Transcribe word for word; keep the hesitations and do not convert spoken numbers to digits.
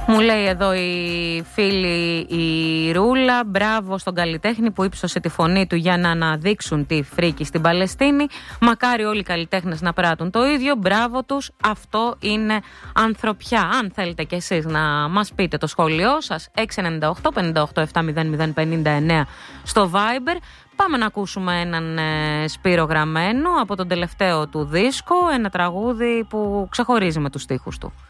Μου λέει εδώ η φίλη η Ρούλα, μπράβο στον καλλιτέχνη που ύψωσε τη φωνή του για να αναδείξουν τη φρίκη στην Παλαιστίνη. Μακάρι όλοι οι καλλιτέχνες να πράττουν το ίδιο. Μπράβο τους, αυτό είναι ανθρωπιά. Αν θέλετε κι εσείς να μας πείτε το σχόλιο σας, έξι εννιά οκτώ πέντε οκτώ επτά μηδέν μηδέν πέντε εννιά στο Viber. Πάμε να ακούσουμε έναν ε, Σπύρο Γραμμένο από τον τελευταίο του δίσκο, ένα τραγούδι που ξεχωρίζει με τους στίχους του.